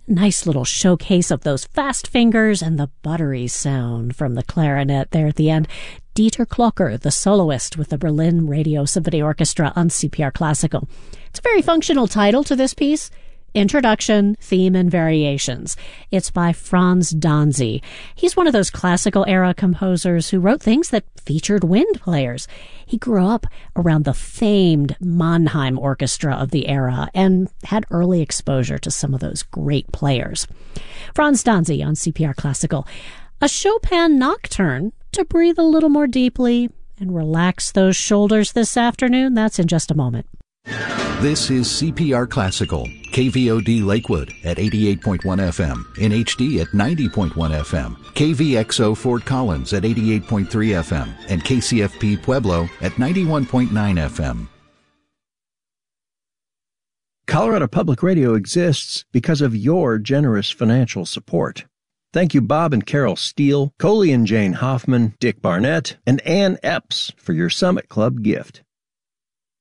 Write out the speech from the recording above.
Nice little showcase of those fast fingers and the buttery sound from the clarinet there at the end. Dieter Klocker, the soloist with the Berlin Radio Symphony Orchestra on CPR Classical. It's a very functional title to this piece. Introduction, Theme, and Variations. It's by Franz Danzy. He's one of those classical-era composers who wrote things that featured wind players. He grew up around the famed Mannheim Orchestra of the era and had early exposure to some of those great players. Franz Danzy on CPR Classical. A Chopin nocturne to breathe a little more deeply and relax those shoulders this afternoon. That's in just a moment. This is CPR Classical, KVOD Lakewood at 88.1 FM, in HD at 90.1 FM, KVXO Fort Collins at 88.3 FM, and KCFP Pueblo at 91.9 FM. Colorado Public Radio exists because of your generous financial support. Thank you, Bob and Carol Steele, Coley and Jane Hoffman, Dick Barnett, and Ann Epps for your Summit Club gift.